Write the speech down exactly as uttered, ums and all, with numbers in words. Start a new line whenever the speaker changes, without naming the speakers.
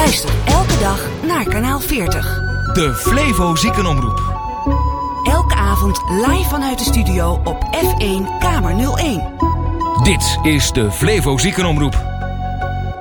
Luister elke dag naar kanaal veertig.
De Flevo Ziekenomroep.
Elke avond live vanuit de studio op F één Kamer nul één.
Dit is de Flevo Ziekenomroep.